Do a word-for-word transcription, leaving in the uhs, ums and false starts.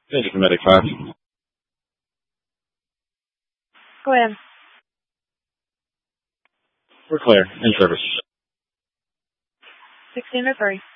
Thank you for Medic five. Go ahead. We're clear. In service. sixteen to three.